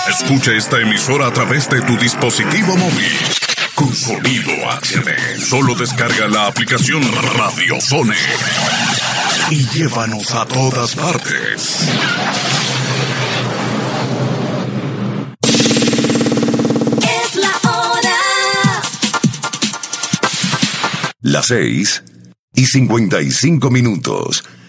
Escucha esta emisora a través de tu dispositivo móvil. Con sonido HD. Solo descarga la aplicación Radio Zone y llévanos a todas partes. Es la hora. Las 6:55.